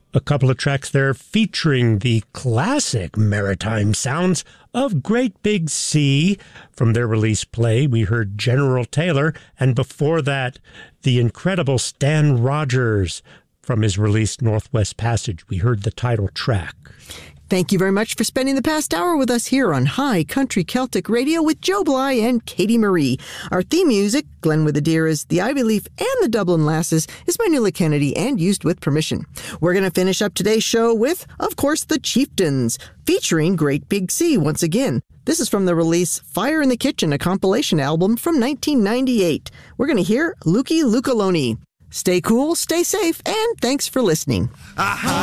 A couple of tracks there featuring the classic maritime sounds of Great Big Sea. From their release Play, we heard General Taylor, and before that, the incredible Stan Rogers. From his release Northwest Passage, we heard the title track. Thank you very much for spending the past hour with us here on High Country Celtic Radio with Joe Bly and Katie Marie. Our theme music, Glen with the Deers, the Ivy Leaf, and the Dublin Lasses, is by Nuala Kennedy and used with permission. We're going to finish up today's show with, of course, the Chieftains, featuring Great Big Sea once again. This is from the release Fire in the Kitchen, a compilation album from 1998. We're going to hear Lucky Lukaloni. Stay cool, stay safe, and thanks for listening.